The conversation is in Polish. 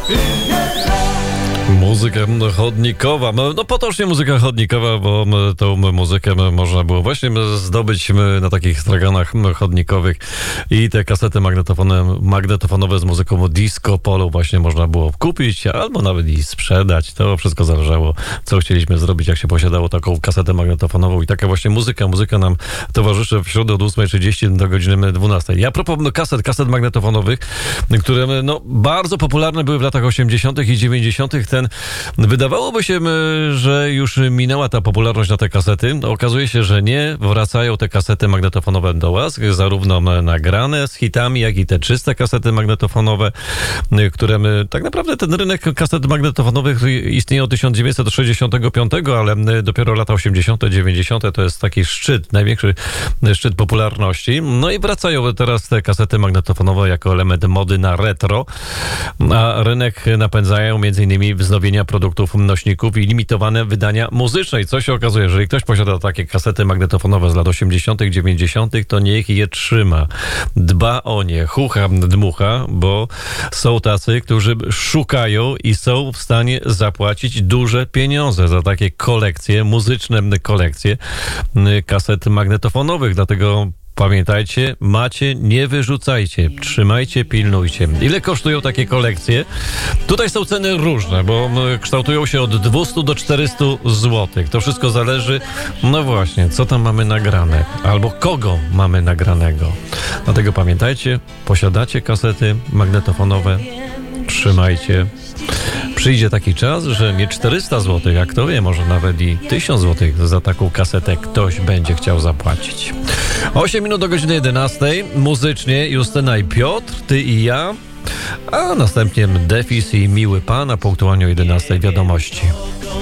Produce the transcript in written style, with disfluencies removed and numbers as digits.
Muzyka chodnikowa, no potocznie muzyka chodnikowa, bo tą muzykę można było właśnie zdobyć na takich straganach chodnikowych i te kasety magnetofonowe z muzyką disco polo właśnie można było kupić, albo nawet i sprzedać. To wszystko zależało, co chcieliśmy zrobić, jak się posiadało taką kasetę magnetofonową i taka właśnie muzyka nam towarzyszy w środę od 8:30 do godziny 12. Ja a propos kaset magnetofonowych, które bardzo popularne były w latach 80. i 90. Wydawałoby się, że już minęła ta popularność na te kasety. Okazuje się, że nie. Wracają te kasety magnetofonowe do łask, zarówno nagrane z hitami, jak i te czyste kasety magnetofonowe, które tak naprawdę ten rynek kaset magnetofonowych istnieje od 1965, ale dopiero lata 80., 90. to jest taki szczyt, największy szczyt popularności. No i wracają teraz te kasety magnetofonowe jako element mody na retro, a rynek napędzają m.in. wznowienia produktów nośników i limitowane wydania muzyczne. I co się okazuje, jeżeli ktoś posiada takie kasety magnetofonowe z lat 80., 90., to niech je trzyma. Dba o nie, chucha, dmucha, bo są tacy, którzy szukają i są w stanie zapłacić duże pieniądze za takie kolekcje, muzyczne kolekcje kaset magnetofonowych. Dlatego pamiętajcie, macie, nie wyrzucajcie, trzymajcie, pilnujcie. Ile kosztują takie kolekcje? Tutaj są ceny różne, bo kształtują się od 200 do 400 zł. To wszystko zależy, no właśnie, co tam mamy nagrane, albo kogo mamy nagranego. Dlatego pamiętajcie, posiadacie kasety magnetofonowe, trzymajcie. Przyjdzie taki czas, że nie 400 zł, jak to wie, może nawet i 1000 zł za taką kasetę ktoś będzie chciał zapłacić. 8 minut do godziny 11. Muzycznie Justyna i Piotr, ty i ja, a następnie Defis i Miły Pan, a punktualnie o 11 wiadomości.